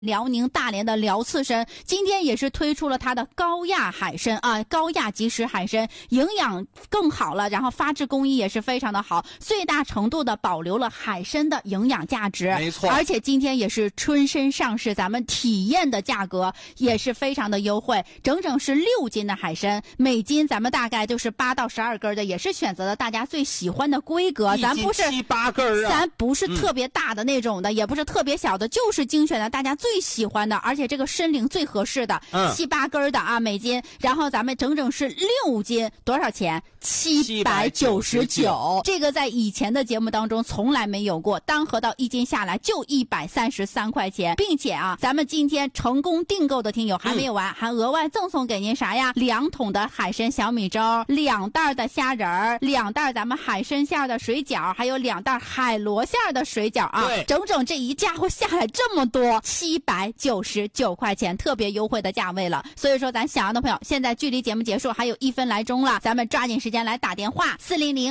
辽宁大连的辽刺参今天也是推出了它的高亚海参啊，高亚即食海参，营养更好了，然后发制工艺也是非常的好，最大程度的保留了海参的营养价值。 没错， 而且今天也是春参上市，咱们体验的价格也是非常的优惠，整整是6斤的海参，每斤咱们大概就是8到12根的，也是选择了大家最喜欢的规格，咱不是 7、8根啊， 咱不是特别大的那种的，也不是特别小的，就是精选的大家最喜欢的，而且这个参龄最合适的，7、8根的啊，每斤，然后咱们整整是6斤，多少钱？799，这个在以前的节目当中从来没有过，单核桃1斤下来就133块钱，并且啊，咱们今天成功订购的听友还没有完，还额外赠送给您啥呀？2桶的海参小米粥，2袋的虾仁儿，2袋咱们海参馅的水饺，还有2袋海螺馅的水饺啊，整整这一家伙下来这么多，799块钱，特别优惠的价位了。所以说咱想要的朋友，现在距离节目结束还有1分来钟了，咱们抓紧时间来打电话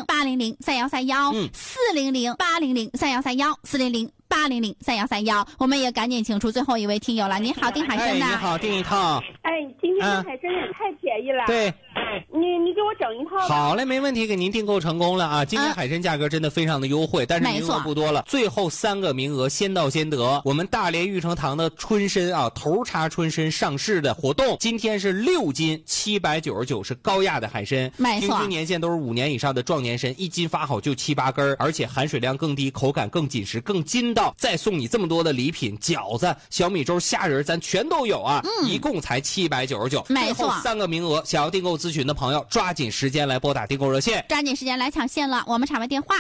，400-800-3131，400-800-3131，400-800-3131，我们也赶紧请出最后一位听友了。您好，订海参的。 你好，订一套。 今天的海参也太便宜了。 对。 你给我整一套吧。 好嘞，没问题，给您订购成功了啊！今天海参价格真的非常的优惠，但是名额不多了，最后3个名额，先到先得。我们大连玉成堂的春参啊，头茬春参上市的活动，今天是6斤799，是高亚的海参， 没错， 平均年限都是5年以上的壮年参，1斤发好就7、8根，而且含水量更低，口感更紧实，更筋道。再送你这么多的礼品，饺子、小米粥、虾仁，咱全都有啊！一共才799， 没错， 最后3个名额，想要订购咨询的朋友，抓紧时间来拨打订购热线， 抓紧时间来抢线了。我们场外电话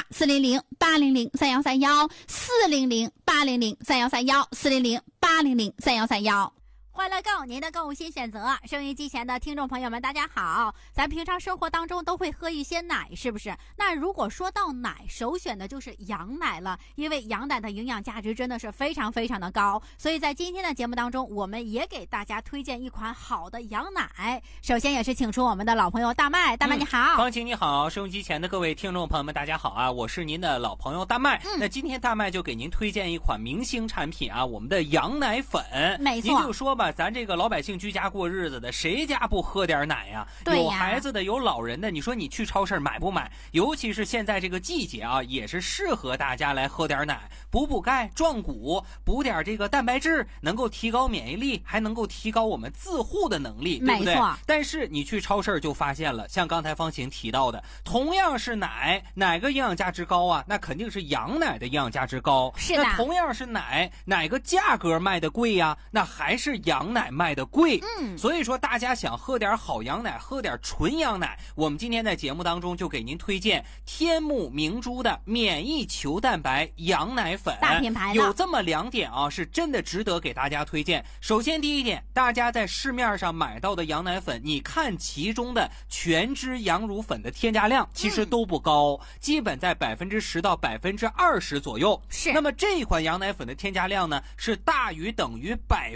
400-800-3131，400-800-3131，400-800-3131。欢乐购，您的购物新选择。收音机前的听众朋友们，大家好。咱平常生活当中都会喝一些奶，是不是？那如果说到奶，首选的就是羊奶了，因为羊奶的营养价值真的是非常非常的高。所以在今天的节目当中，我们也给大家推荐一款好的羊奶。首先也是请出我们的老朋友大麦，大麦你好。 方晴你好，收音机前的各位听众朋友们，大家好啊！我是您的老朋友大麦。那今天大麦就给您推荐一款明星产品啊，我们的羊奶粉。 没错， 您就说吧，咱这个老百姓居家过日子的，谁家不喝点奶呀？有孩子的，有老人的，你说你去超市买不买？尤其是现在这个季节啊，也是适合大家来喝点奶，补钙、壮骨，补点这个蛋白质，能够提高免疫力，还能够提高我们自护的能力，对不对？但是你去超市就发现了，像刚才方晴提到的，同样是奶，哪个营养价值高啊？那肯定是羊奶的营养价值高。 是的。 那同样是奶，哪个价格卖的贵呀？那还是羊奶卖的贵。所以说大家想喝点好羊奶，喝点纯羊奶，我们今天在节目当中就给您推荐天目明珠的免疫球蛋白羊奶粉， 大品牌有这么2点啊，是真的值得给大家推荐。首先第一点，大家在市面上买到的羊奶粉，你看其中的全脂羊乳粉的添加量其实都不高，基本在10%到20%左右。 是。 那么这一款羊奶粉的添加量呢，是大于等于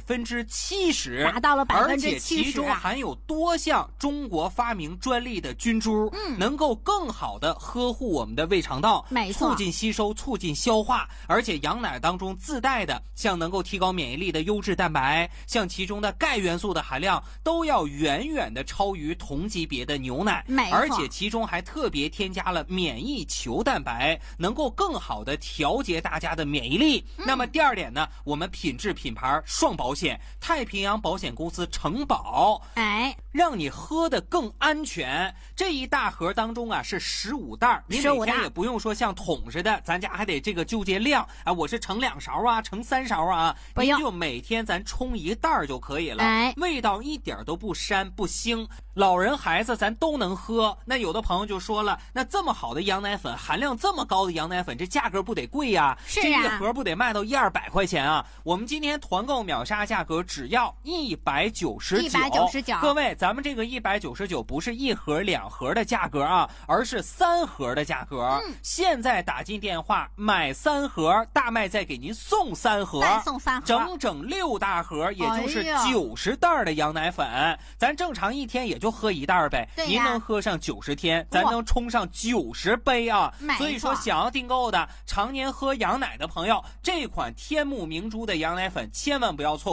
70%， 达到了70%， 而且其中含有多项中国发明专利的菌株，能够更好的呵护我们的胃肠道， 没错， 促进吸收，促进消化。而且羊奶当中自带的像能够提高免疫力的优质蛋白，像其中的钙元素的含量都要远远的超于同级别的牛奶，而且其中还特别添加了免疫球蛋白，能够更好的调节大家的免疫力。那么第2点呢，我们品质品牌双保险，太平洋保险公司承保，让你喝的更安全。这一大盒当中啊是15袋，你每天也不用说像桶似的，咱家还得这个纠结量啊，我是盛2勺啊，盛3勺啊，你就每天咱冲1袋就可以了，味道一点都不膻不腥，老人孩子咱都能喝。那有的朋友就说了，那这么好的羊奶粉，含量这么高的羊奶粉，这价格不得贵呀？ 是这一盒不得卖到100-200块钱啊？我们今天团购秒杀价格只要199，各位，咱们这个199不是1盒2盒的价格啊，而是3盒的价格。现在打进电话买3盒，大麦再给您送3盒， 再送3盒， 整整6大盒，也就是90袋的羊奶粉，咱正常一天也就就喝1袋呗，您能喝上90天，咱能冲上90杯啊！所以说，想要订购的常年喝羊奶的朋友，这款天目明珠的羊奶粉千万不要错过。